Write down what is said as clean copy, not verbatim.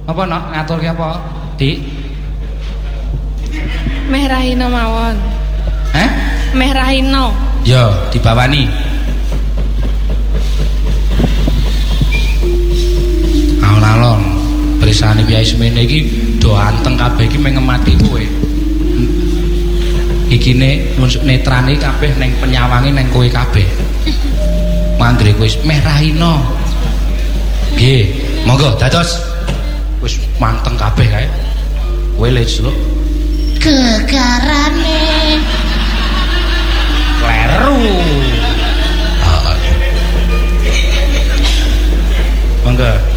Apa nok ngaturke apa, Dik? Meh rahina mawon. Hah? Meh rahina. Ya, dibawani. Alon-alon, berisane Kyai semene iki do anteng kabeh iki mengemati kowe. Ikine netrane kabeh ning penyawange ning kowe kabeh. Manggre kowe meh rahina. Nggih, monggo dados wis manteng kabeh kae. Kowe lho. Gegarane Kleru. Monggo.